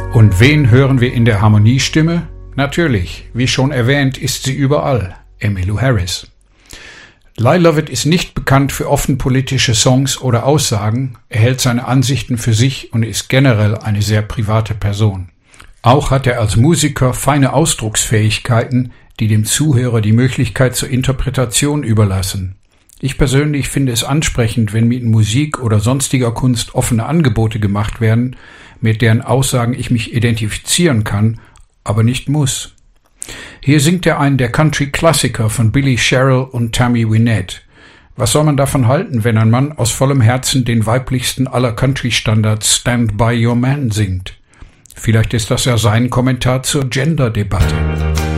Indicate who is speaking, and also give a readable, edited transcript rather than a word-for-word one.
Speaker 1: Und wen hören wir in der Harmoniestimme? Natürlich, wie schon erwähnt, ist sie überall, Emmylou Harris. Lyle Lovett ist nicht bekannt für offen politische Songs oder Aussagen, er hält seine Ansichten für sich und ist generell eine sehr private Person. Auch hat er als Musiker feine Ausdrucksfähigkeiten, die dem Zuhörer die Möglichkeit zur Interpretation überlassen. Ich persönlich finde es ansprechend, wenn mit Musik oder sonstiger Kunst offene Angebote gemacht werden, mit deren Aussagen ich mich identifizieren kann, aber nicht muss. Hier singt er einen der Country-Klassiker von Billy Sherrill und Tammy Wynette. Was soll man davon halten, wenn ein Mann aus vollem Herzen den weiblichsten aller Country-Standards Stand By Your Man singt? Vielleicht ist das ja sein Kommentar zur Gender-Debatte.